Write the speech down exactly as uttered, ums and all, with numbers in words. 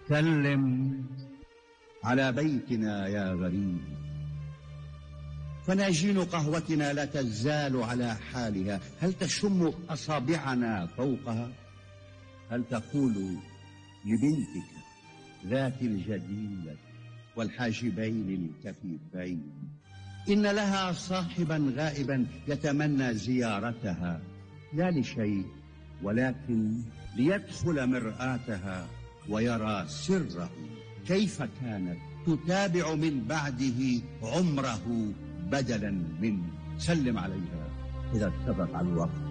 سلم على بيتنا يا غريب، فناجين قهوتنا لا تزال على حالها. هل تشم أصابعنا فوقها؟ هل تقول لبنتك ذات الجديلة والحاجبين الكفيفين إن لها صاحبا غائبا يتمنى زيارتها، لا لشيء ولكن ليدخل مرآتها ويرى سره كيف كانت تتابع من بعده عمره بدلا منه؟ سلم عليها إذا اتفق الوقت.